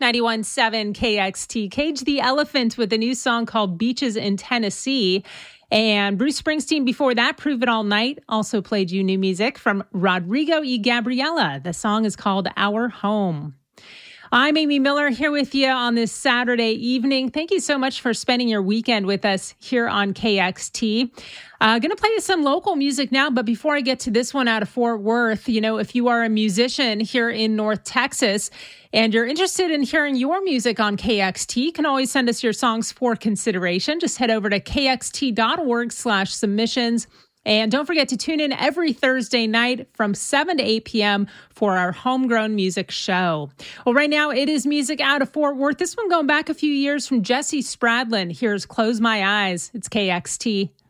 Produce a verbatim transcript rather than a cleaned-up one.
ninety-one point seven K X T. Cage the Elephant with a new song called Beaches in Tennessee. And Bruce Springsteen before that, Prove It All Night, also played you new music from Rodrigo y Gabriela. The song is called Our Home. I'm Amy Miller here with you on this Saturday evening. Thank you so much for spending your weekend with us here on K X T. Uh, going to play you some local music now, but before I get to this one out of Fort Worth, you know, if you are a musician here in North Texas and you're interested in hearing your music on K X T, you can always send us your songs for consideration. Just head over to kxt.org slash submissions. And don't forget to tune in every Thursday night from seven to eight p.m. for our Homegrown Music Show. Well, right now it is music out of Fort Worth. This one going back a few years from Jesse Spradlin. Here's Close My Eyes. It's K X T.